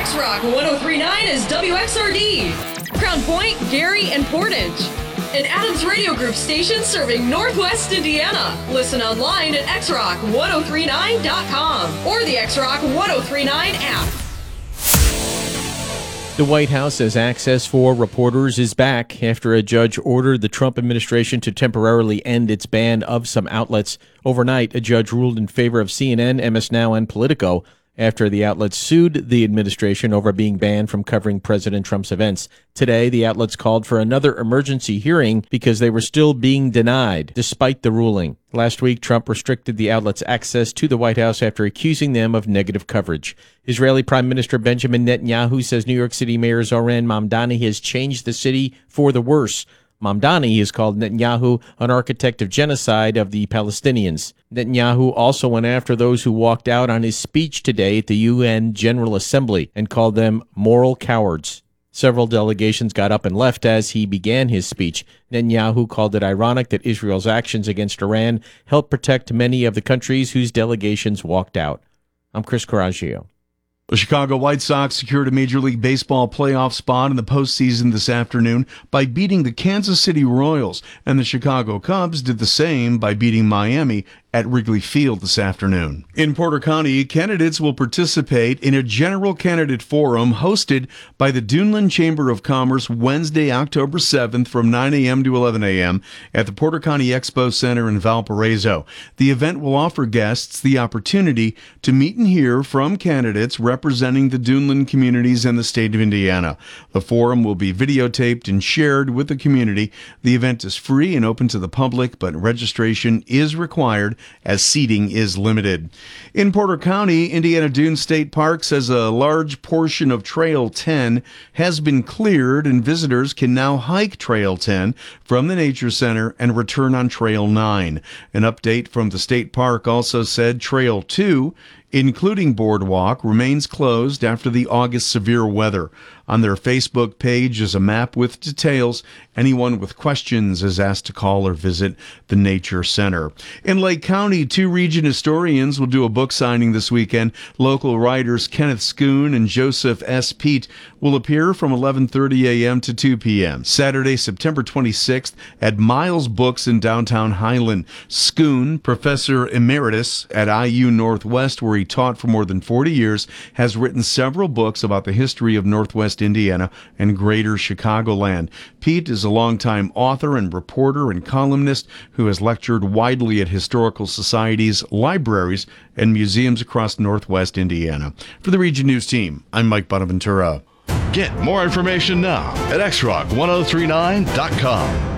X-Rock 103.9 is WXRD. Crown Point, Gary, and Portage. An Adams Radio Group station serving Northwest Indiana. Listen online at xrock1039.com or the X-Rock 1039 app. The White House says access for reporters is back after a judge ordered the Trump administration to temporarily end its ban of some outlets. Overnight, a judge ruled in favor of CNN, MS Now, and Politico after the outlets sued the administration over being banned from covering President Trump's events. Today, the outlets called for another emergency hearing because they were still being denied, despite the ruling. Last week, Trump restricted the outlets' access to the White House after accusing them of negative coverage. Israeli Prime Minister Benjamin Netanyahu says New York City Mayor Zoran Mamdani has changed the city for the worse. Mamdani has called Netanyahu an architect of genocide of the Palestinians. Netanyahu also went after those who walked out on his speech today at the UN General Assembly and called them moral cowards. Several delegations got up and left as he began his speech. Netanyahu called it ironic that Israel's actions against Iran helped protect many of the countries whose delegations walked out. I'm Chris Coraggio. The Chicago White Sox secured a Major League Baseball playoff spot in the postseason this afternoon by beating the Kansas City Royals, and the Chicago Cubs did the same by beating Miami at Wrigley Field this afternoon. In Porter County, candidates will participate in a general candidate forum hosted by the Duneland Chamber of Commerce Wednesday, October 7th from 9 a.m. to 11 a.m. at the Porter County Expo Center in Valparaiso. The event will offer guests the opportunity to meet and hear from candidates representing the Duneland communities and the state of Indiana. The forum will be videotaped and shared with the community. The event is free and open to the public, but registration is required as seating is limited. In Porter County, Indiana Dunes State Park says a large portion of Trail 10 has been cleared and visitors can now hike Trail 10 from the Nature Center and return on Trail 9. An update from the state park also said Trail 2, including Boardwalk, remains closed after the August severe weather. On their Facebook page is a map with details. Anyone with questions is asked to call or visit the Nature Center. In Lake County, 2 region historians will do a book signing this weekend. Local writers Kenneth Schoon and Joseph S. Pete will appear from 11:30 a.m. to 2 p.m. Saturday, September 26th at Miles Books in downtown Highland. Schoon, professor emeritus at IU Northwest, where he taught for more than 40 years, has written several books about the history of Northwest Indiana and greater Chicagoland. Pete is a longtime author and reporter and columnist who has lectured widely at historical societies, libraries, and museums across Northwest Indiana. For the Region News team, I'm Mike Bonaventura. Get more information now at xrock1039.com.